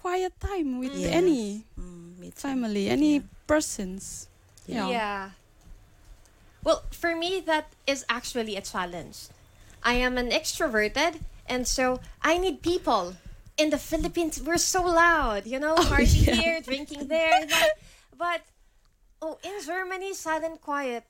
quiet time with Yes. any Me too. family, any persons. Yeah. Well, for me, that is actually a challenge. I am an extroverted, and so I need people. In the Philippines, we're so loud, party here, drinking there. But in Germany, sudden quiet.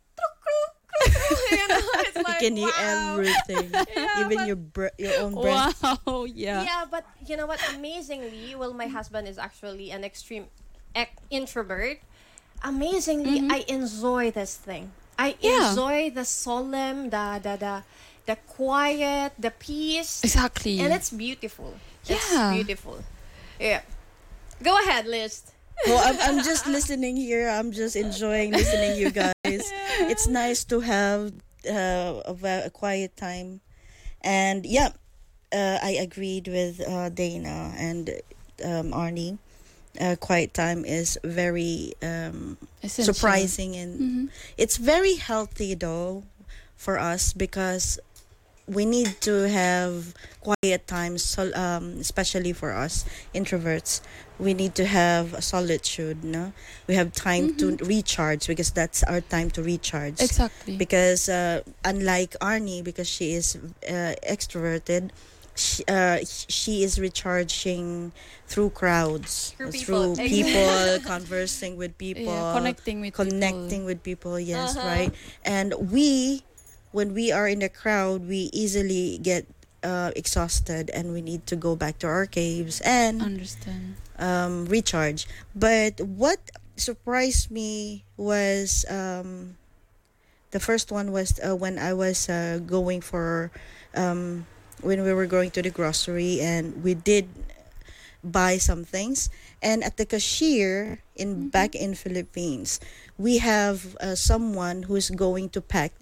It's You like, can hear wow. everything, Yeah, even your own breath. Wow, yeah. Yeah, but you know what? Amazingly, well, my husband is actually an extreme introvert. Amazingly, I enjoy this thing. I enjoy the solemn, the quiet, the peace, Exactly. and it's beautiful. It's Yeah. beautiful. Yeah. Go ahead, Liz. Well, I'm just listening here. I'm just enjoying listening, you guys. It's nice to have a quiet time, and I agreed with Dana and Arnie. Quiet time is very Essential. surprising, and it's very healthy though for us because we need to have quiet times, especially for us introverts. We need to have a solitude, no? We have time to recharge because that's our time to recharge. Exactly. Because unlike Arnie, because she is extroverted, she is recharging through crowds, Through through people. people, conversing with people, connecting with people. with people. Yes, right. And when we are in a crowd, we easily get exhausted, and we need to go back to our caves and Understand. recharge. But what surprised me was the first one was when I was going for when we were going to the grocery, and we did buy some things, and at the cashier in back in Philippines, we have someone who's going to pack.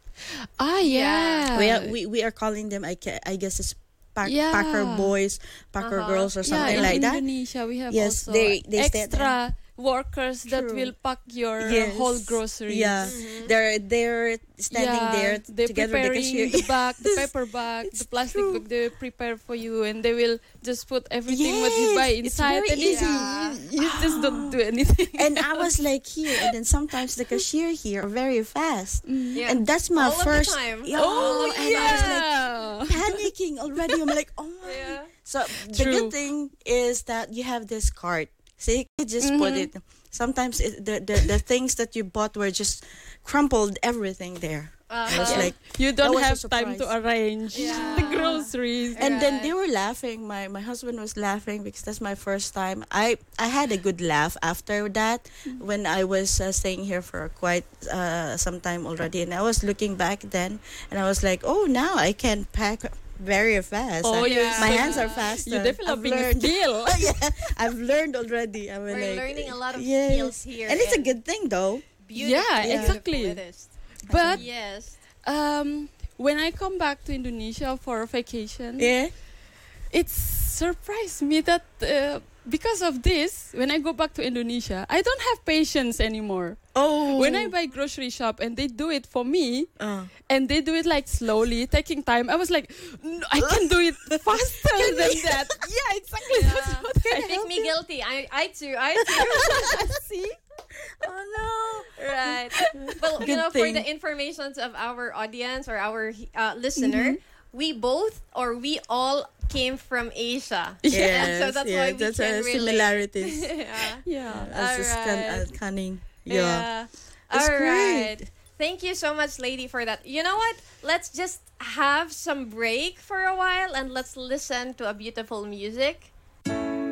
Yeah. We are calling them, I guess it's Yeah. packer boys, packer girls, or something in like that. Indonesia, we have Yes, also they stand extra workers that True. will pack your Yes. whole groceries. Yeah, they're standing there they're together with the preparing cashier. the bag, the paper bag, the plastic true. bag they prepare for you, and they will just put everything what you Yes, buy it's inside, very and easy. you just don't do anything. And I was like here, and then sometimes the cashier here are very fast, Yeah. and that's my All of the first. time. Yeah, Oh, and I was like yeah. panicking already. I'm like, oh my. Yeah. So the True. good thing is that you have this cart, so you can just put it. Sometimes the things that you bought were just crumpled, everything there. I was Uh-huh. like, You don't was a have time to surprise. arrange Yeah. the groceries. and then Right. they were laughing. My husband was laughing because that's my first time. I had a good laugh after that when I was staying here for quite some time already, and I was looking back then, and I was like, oh, now I can pack very fast. Oh, yeah. My So hands are faster. You're developing a I've learned. skill. Yeah, I've learned already. I mean, We're like, learning a lot of yes. skills here. And it's a good thing though. Beautiful, Yeah, exactly. beautiful it is. But Yes. when I come back to Indonesia for vacation, Yeah. it surprised me that because of this, when I go back to Indonesia, I don't have patience anymore. Oh. When I buy grocery shop and they do it for me, Uh. and they do it like slowly, taking time, I was like, no, I can do it faster than that. Yeah, exactly. That's Yeah. what I Make me guilty. I too. see. Oh no. Right. Well, Good for thing. the informations of our audience or our listener, we all came from Asia. Yes. And so that's why we that's can relate. similarities. Yeah. Yeah. As a Alright. cunning. Yeah. Yeah. That's All right. great. Thank you so much, lady, for that. You know what? Let's just have some break for a while and let's listen to a beautiful music.